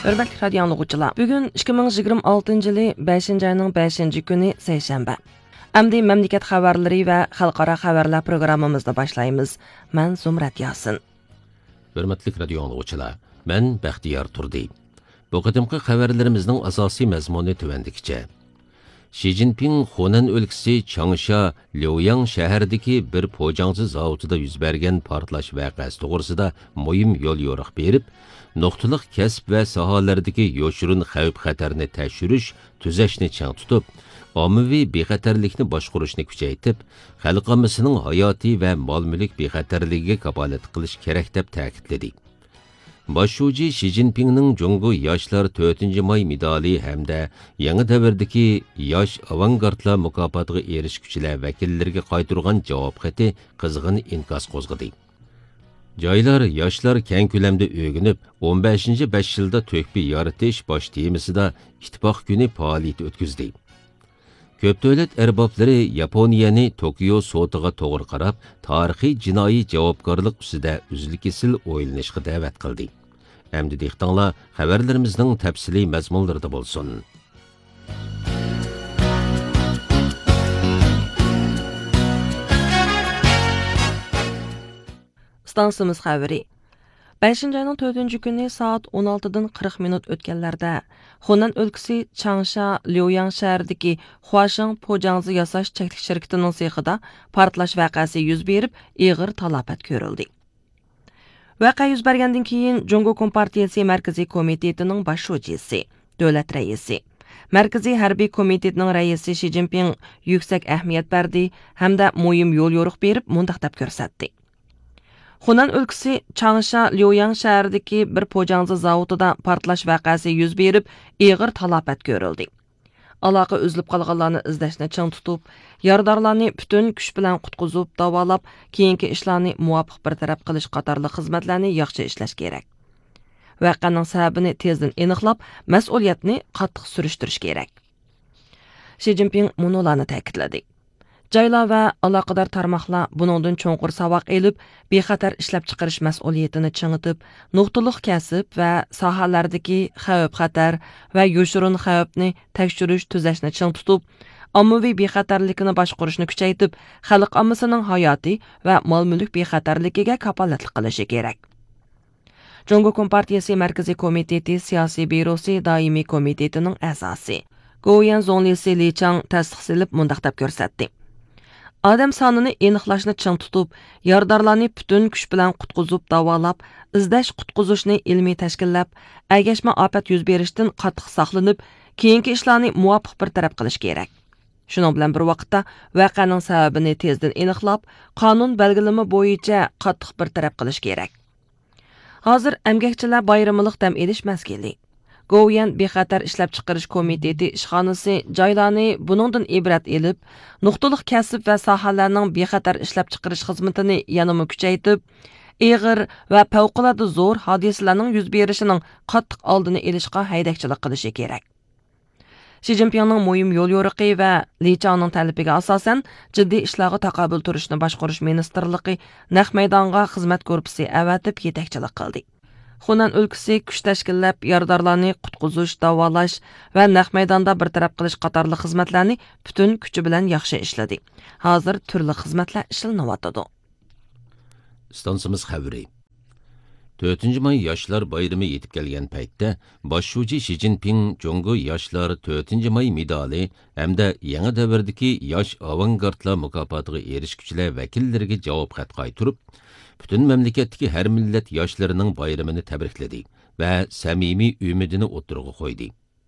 Hörmətli radio dinləyicilər, bugün 2026 yılı 5-ci ayının 5-ci günü seyşənbə. Əmdi məmləkət xəbərləri və xalqara xəbərlər proqramımızda başlayımız. Mən Zumrat Yasin. Hörmətli radio dinləyicilər, mən Bəxtiyar Turdi. Bu qədimki xəbərlərimizin əsası məzmunu tövəndikcə. Xi Jinping Xunan өлkəsi Changsha, Liuyang şəhərdəki bir poyacaqçı zavodida yüz bergan partlash vaqəsi to'g'risida mühim yo'l yo'riq berib, nuqtaliq kasb va sohalardagi yoshurun xavf-xatarni təşhirish, tuzashni chang tutib, ommaviy bexatarlikni boshqarishni kuchaytirib, xalq ommasining hayoti va mol-mulk bexatarligiga kafolat qilish kerak deb ta'kidladi. Başşuci Xi Jinping'nin Jungo Yaşlar 4. may medali hamda yangi davrdagi yosh avangardlar mukofotiga erishguchilar vakillariga qaytirgan javob xati qizg'in inkas qo'zg'adi. Joylar yoshlar keng ko'lamda o'rganib, 15-5 yilda to'kpi yaratish bosh temasida ittifoq kuni faoliyat o'tkazdi. Ko'p davlat arboblari Yaponiyani Tokio sotiga to'g'ri qarab, tarixiy jinoiy javobgarlik ustida uzil-kesil o'ylanishga da'vat qildi. Endi dehqonlar xabarlarimizning tafsiliy mazmunlarida bo'lsin. Stansımız xəbəri. 5-ci ayının 4-cü günü saat 16-dan 40 minut ötkənlərdə Xunan өлkəsi Changsha, Liuyang şəhərindəki Huasheng Pojangzi yasaş çəklik şirkətinin sexida partlaş vəqəsi yüz berib, ağır talafat görüldü. Vəqə yüz bergəndən keyin Jungo Kompartiyası Mərkəzi Komitetinin baş şucisi, dövlət rəisi, Mərkəzi Hərbi Komitetinin rəisi Xi Jinping yüksək əhmiyyət berdi, həm də mühim yol yoruq berib, mundaq deb görsətdi. Xunan өлkəsi Changsha, Liuyang şəhərindəki bir poyacaqçı zavodida partlaş vəqəsi yüz berib, ağır talafat görüldü. Aloqa üzülüb qalğanlarni izlashni ching tutub, yordamlarni bütün kuch bilan qutqizib, davolab, keyingi ishlarni muvofiq bartaraf qilish qatorli xizmatlarni yaxshi ishlash kerak. Voqeaning sababini tezdan aniqlab, mas'uliyatni qattiq surishtirish kerak. Xi Jinping munolarni ta'kidladi. Joylar va aloqador tarmoqlar buningdan cho'nqur saboq elib, bexatar ishlab chiqarish mas'uliyatini chingitib, nuqtaliq kasb va sohalardagi xavf-xatar va yoshurun xavfni tekshirish tuzashni ching tutib, ommaviy bexatarlikni boshqarishni kuchaytirib, xalq ommasining hayoti va mol-mulk bexatarligiga kafolatlik qilishi kerak. Jungo Kompartiyasi Markaziy komiteti siyosiy byurosi doimiy komitetining a'zosi Goyan Zonlisi Li Chang tasdiqlab mundaq deb ko'rsatdi. Adam sonini aniqlashni ching tutib, yordamlarni bütün kuch bilan qutqizib, davolab, izlash qutqizishni ilmiy tashkillab, agashma ofat yuz berishdan qattiq saqlanib, keyingi ishlarni muvofiq bartaraf qilish kerak. Shuning bilan bir vaqtda voqeaning sababini tezdan aniqlab, qonun belgilama bo'yicha qattiq bartaraf qilish kerak. Hozir emgakchilar bayramlik dam olish mazgili. Goyan bexatar ishlab chiqarish komiteti ishxonasi joylarni buningdan ibrat elib, nuqtaliq kasb va sohalarning bexatar ishlab chiqarish xizmatini yanada kuchaytirib, ig'ir va favqulodda zo'r hodisalarning yuz berishining qattiq oldini olishga haydakchilik qilishi kerak. Xi Jinpingning muhim yo'l yo'riqi va Li Changning talabiga asosan jiddiy ishlarga taqobil turishni boshqarish ministrligi naq maydonga xizmat korpusi avatib yetakchilik qildi. Xunan өлkəsi kuch tashkillab, yordamlarni qutqizish, davolash va naq maydonda bartaraf qilish qatorli xizmatlarni bütün kuchi bilan yaxshi ishladi. Hozir turli xizmatlar ishlanayotdi. Stansımız xəbəri. 4. may Yaşlar bayrami yetib kelgan paytda Başşuci Xi Jinping Jungo Yaşlar 4. may medali hamda yangi davrdagi yosh avangardlar mukofotiga erishguchilar vakillariga javob xat qaytirib, bütün memleketdagi har millat yoshlarining bayramini tabrikladi va samimiy umidini o'tirg'a qo'ydi.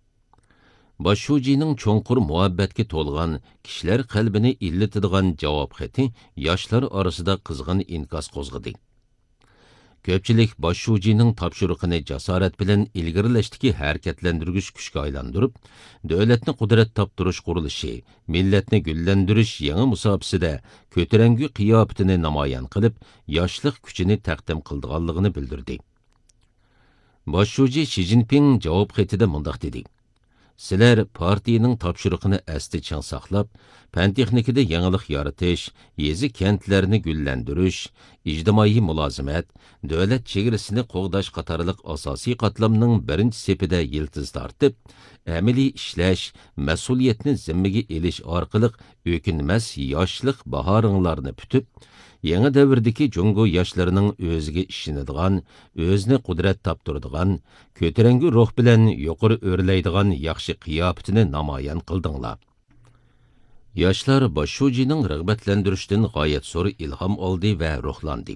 Başşucining cho'nqur muhabbatga to'lgan, kishilar qalbini illatadigan javob xati yoshlar orasida qizg'in inkas qo'zg'adi. Ko'pchilik Başşucining topshiriqini jasorat bilan ilgarilashdagi harakatlantirgich kuchga aylantirib, davlatni qudrat toptirish qurilishi, millatni gullantirish yangi musobaqasida ko'tarangi qiyofatini namoyon qilib, yoshlik kuchini taqdim qilganligini bildirdi. Başşuci Xi Jinping javob xatida mundaq dedi: Sizlar partiyaning topshiriqini asli chang saqlab, fan texnikada yangilik yaratish, yezi kentlarni gullantirish, ijtimoiy mulozimat, davlat chegarasini qo'g'dash qatorliq asosiy qatlamning birinchi sepida yiltiz tortib, amaliy ishlash, mas'uliyatni zimmaga elish orqali o'kinmas yoshlik bahoringlarni putib, yangi davrdagi Jungo yoshlarining o'ziga ishonadigan, o'zini qudrat toptiradigan, ko'tarangi ruh bilan yuqori o'rlaydigan yaxshi qiyofatini namoyon qildinglar. Yoshlar Boshshujining rag'batlantirishdan g'oyat zo'r ilhom oldi va ruhlandi.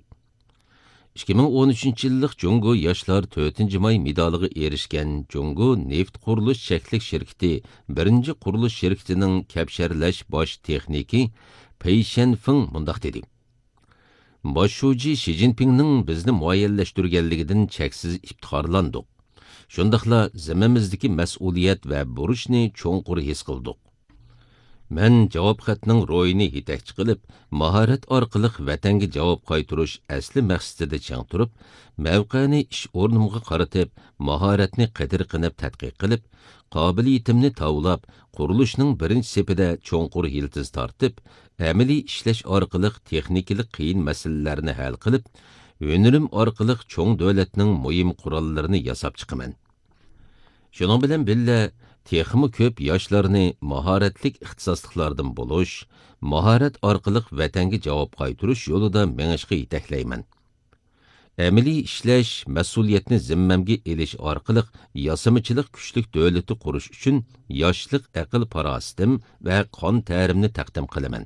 2013 yillik Jungo yoshlar 4-may medaliga erishgan Jungo neft qurilish cheklik shirkati 1-qurilish shirkatining kapsharlash bosh texniki Pei Shenfeng mundaq dedi. Boshshuji Xi Jinpingning bizni muayyanlashtirganligidan cheksiz iftixorlandik. Shundaqla zimmamizdagi mas'uliyat va burchni cho'nqur his qildik. Men javob xatning ro'yini yetakchi qilib, mahorat orqali vatanga javob qaytirish asli maqsadida chang turib, mavqeni ish o'rnimga qaratib, mahoratni qadr qilib tadqiq qilib, qobiliyatimni tavlab, qurilishning birinchi sepida cho'nqur yiltiz tortib, amaliy ishlash orqali texnikalik qiyin masalalarni hal qilib, o'nirim orqali cho'ng davlatning muhim qurollarini yasab chiqaman. Shuning bilan birga texmi ko'p yoshlarni mahoratlik ixtisosliklardan bo'lish, mahorat orqali vatanga javob qaytirish yo'lida mengishga yetaklayman. Amaliy ishlash, mas'uliyatni zimmamga elish orqali yasamachilik kuchlik davlati qurish uchun yoshlik aql farositim va qon ta'rimni taqdim qilaman.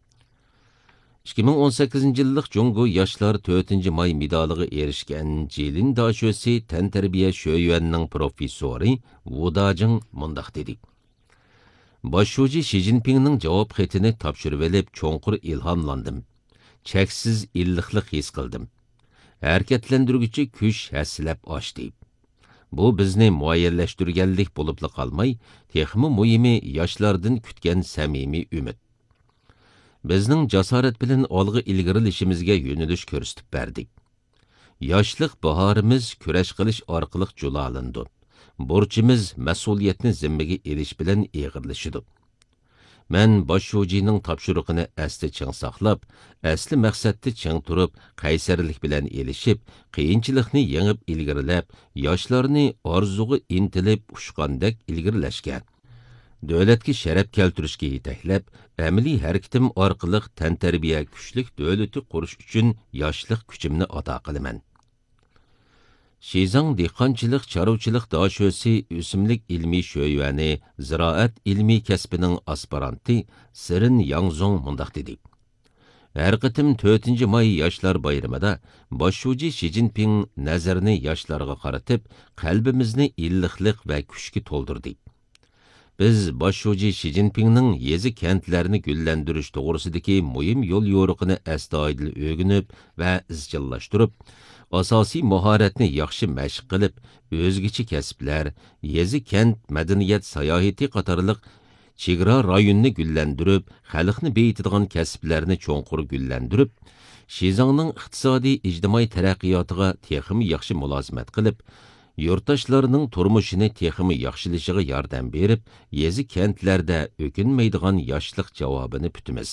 2018 yillik Jungo yoshlar 4-may medaliga erishgan Jilin Dashosi tantarbiya sho'yuanning professori Wu Dajing mundaq dedi. Boshshuji Xi Jinpingning javob xatini topshirib olib, cho'nqur ilhomlandim. Cheksiz illiqlik his qildim. Harakatlantiruvchi kuch haslab oshdi. Bu bizni muayyanlashtirganlik bo'lib qolmay, texmi muhimi yoshlardan kutgan samimiy umid. Bizning jasorat bilan olg'a ilgarilishimizga yo'nalish ko'rsatib berdik. Yoshlik bahorimiz kurash qilish orqali julalandi. Burchimiz mas'uliyatni zimmaga elish bilan eg'irlashidi. Men Boshshujining topshiriqini asli ching saqlab, asli maqsadda ching turib, qaysarlik bilan elishib, qiyinchilikni yengib ilgarilab, yoshlarni orzuga intilib ushqandek ilgarilashgan. Davlatga sharaf keltirishga yetaklab, amaliy harakatim orqali tantarbiya kuchlik davlati qurish uchun yoshlik kuchimni ato qilaman. Shizang dehqonchilik choruvchilik dashosi o'simlik ilmiy sho'yuani ziroat ilmiy kasbining aspiranti Sirin Yangzong mundaq dedi. Har qitim 4-may yoshlar bayramida Boshshuji Xi Jinping nazarini yoshlarga qaratib, qalbimizni illiqlik va kuchga to'ldirdi. Biz Boshshuji Xi Jinpingning yezi kentlarini gullantirish to'g'risidagi muhim yo'l yo'riqini astoydil o'rganib va izchillashtirib, asosiy mahoratni yaxshi mashq qilib, o'zgacha kasblar, yezi kent madaniyat sayohati qatorliq chegara rayonni gullantirib, xalqni beyitadigan kasblarni cho'nqur gullantirib, Shizangning iqtisodiy ijtimoiy taraqqiyotiga texmi yaxshi mulozimat qilib, yurtdoshlarning turmushini texmi yaxshilashiga yordam berib, yezi kentlarda o'kinmaydigan yoshlik javobini kutamiz.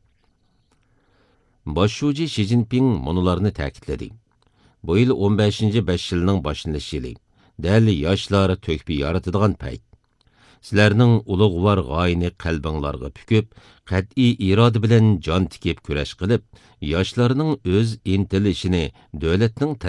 Boshshuji Xi Jinping munolarni ta'kidladi. Bu yil 15-5 yilning boshlanish yili. Dal yoshlar to'kpi yaratadigan payt. Sizlarning ulug'vor g'oyani qalbinglarga pukib, qat'iy iroda bilan jon tikib kurash qilib, yoshlarning o'z intilishini davlatning